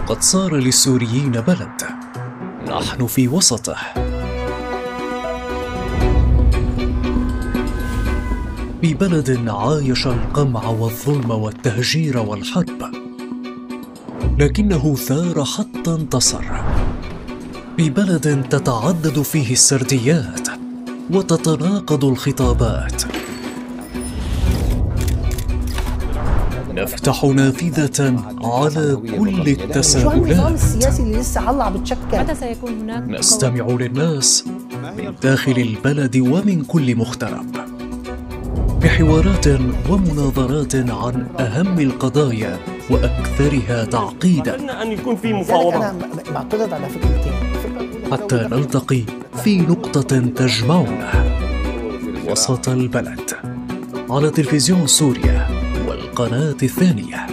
قد صار للسوريين بلد نحن في وسطه. ببلد عايش القمع والظلم والتهجير والحرب، لكنه ثار حتى انتصر. ببلد تتعدد فيه السرديات وتتناقض الخطابات. نفتح نافذة على كل التساؤلات. النظام السياسي اللي لسه علّع بتشكل. متى سيكون هناك؟ نستمع للناس من داخل البلد ومن كل مغترب، بحوارات ومناظرات عن أهم القضايا وأكثرها تعقيداً. أن يكون في مفاوضات. أنا بعترض على فكرتين. حتى نلتقي في نقطة تجمعنا وسط البلد، على تلفزيون سوريا والقناة الثانية.